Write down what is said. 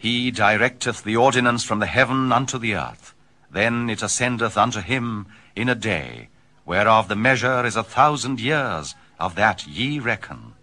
He directeth the ordinance from the heaven unto the earth. Then it ascendeth unto him in a day, whereof the measure is 1,000 years, of that ye reckon.